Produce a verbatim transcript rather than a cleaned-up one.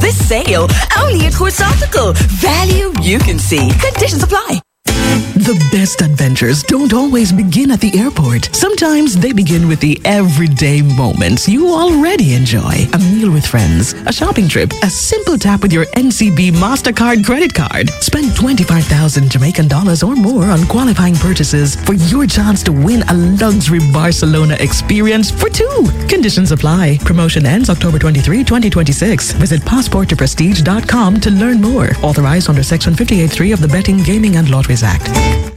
This sale only at Horizontal. Value you can see. Conditions apply. The best adventures don't always begin at the airport. Sometimes they begin with the everyday moments you already enjoy. A meal with friends, a shopping trip, a simple tap with your N C B MasterCard credit card. Spend twenty-five thousand Jamaican dollars or more on qualifying purchases for your chance to win a luxury Barcelona experience for two. Conditions apply. Promotion ends October twenty-third, twenty twenty-six. Visit passport to prestige dot com to learn more. Authorized under Section fifty-eight three of the Betting, Gaming and Lotteries Act.